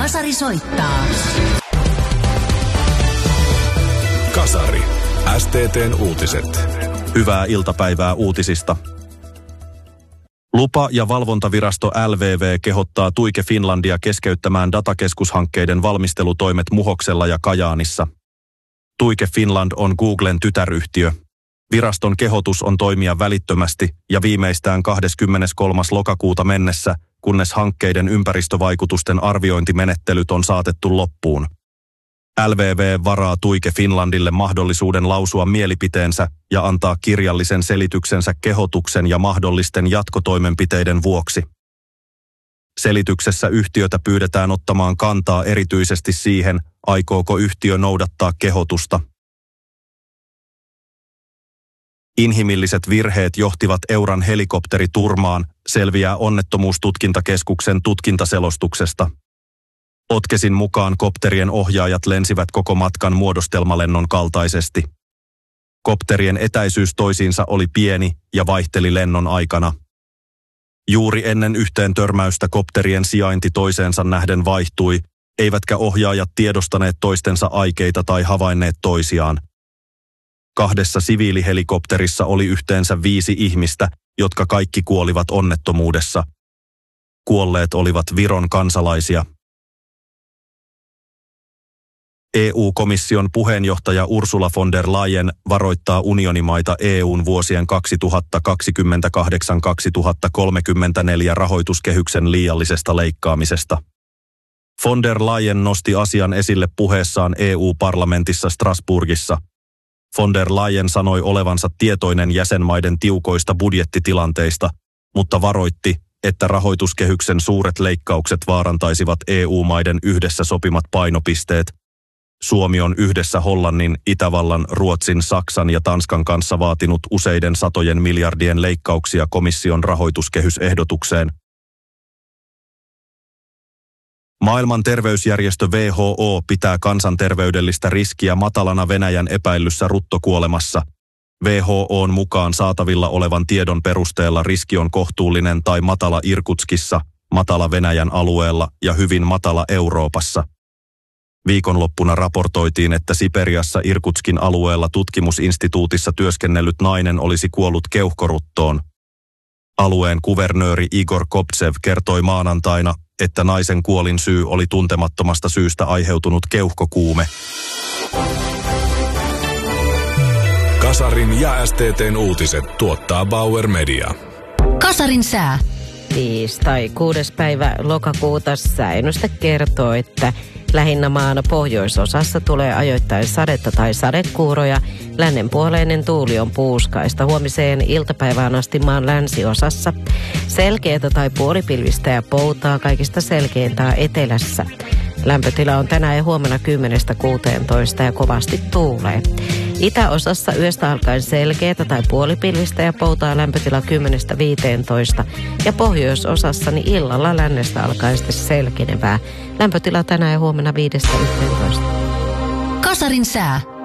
Kasari soittaa. Kasari. STT:n uutiset. Hyvää iltapäivää uutisista. Lupa- ja valvontavirasto LVV kehottaa Tuike Finlandia keskeyttämään datakeskushankkeiden valmistelutoimet Muhoksella ja Kajaanissa. Tuike Finland on Googlen tytäryhtiö. Viraston kehotus on toimia välittömästi ja viimeistään 23. lokakuuta mennessä, kunnes hankkeiden ympäristövaikutusten arviointimenettelyt on saatettu loppuun. LVV varaa Tuike Finlandille mahdollisuuden lausua mielipiteensä ja antaa kirjallisen selityksensä kehotuksen ja mahdollisten jatkotoimenpiteiden vuoksi. Selityksessä yhtiötä pyydetään ottamaan kantaa erityisesti siihen, aikooko yhtiö noudattaa kehotusta. Inhimilliset virheet johtivat Euran helikopteriturmaan, selviää onnettomuustutkintakeskuksen tutkintaselostuksesta. Otkesin mukaan kopterien ohjaajat lensivät koko matkan muodostelmalennon kaltaisesti. Kopterien etäisyys toisiinsa oli pieni ja vaihteli lennon aikana. Juuri ennen yhteen törmäystä kopterien sijainti toiseensa nähden vaihtui, eivätkä ohjaajat tiedostaneet toistensa aikeita tai havainneet toisiaan. 2 siviilihelikopterissa oli yhteensä 5 ihmistä, jotka kaikki kuolivat onnettomuudessa. Kuolleet olivat Viron kansalaisia. EU-komission puheenjohtaja Ursula von der Leyen varoittaa unionimaita EUn vuosien 2028-2034 rahoituskehyksen liiallisesta leikkaamisesta. Von der Leyen nosti asian esille puheessaan EU-parlamentissa Strasbourgissa. Von der Leyen sanoi olevansa tietoinen jäsenmaiden tiukoista budjettitilanteista, mutta varoitti, että rahoituskehyksen suuret leikkaukset vaarantaisivat EU-maiden yhdessä sopimat painopisteet. Suomi on yhdessä Hollannin, Itävallan, Ruotsin, Saksan ja Tanskan kanssa vaatinut useiden satojen miljardien leikkauksia komission rahoituskehysehdotukseen. Maailman terveysjärjestö WHO pitää kansanterveydellistä riskiä matalana Venäjän epäillyssä ruttokuolemassa. WHO:n mukaan saatavilla olevan tiedon perusteella riski on kohtuullinen tai matala Irkutskissa, matala Venäjän alueella ja hyvin matala Euroopassa. Viikonloppuna raportoitiin, että Siperiassa Irkutskin alueella tutkimusinstituutissa työskennellyt nainen olisi kuollut keuhkoruttoon. Alueen kuvernööri Igor Koptsev kertoi maanantaina, että naisen kuolinsyy oli tuntemattomasta syystä aiheutunut keuhkokuume. Kasarin ja STT:n uutiset tuottaa Bauer Media. Kasarin sää. Tiistai 6. päivä lokakuuta sääennuste kertoo, että lähinnä maan pohjoisosassa tulee ajoittain sadetta tai sadekuuroja. Lännenpuoleinen tuuli on puuskaista huomiseen iltapäivään asti maan länsiosassa. Selkeätä tai puolipilvistä ja poutaa kaikista selkeintä etelässä. Lämpötila on tänään ja huomenna 10-16 ja kovasti tuulee. Itäosassa yöstä alkaen selkeätä tai puolipilvistä ja poutaa lämpötila 10-15 ja pohjoisosassani illalla lännestä alkaen sitten selkenevää. Lämpötila tänään ja huomenna 5-11. Kasarin sää.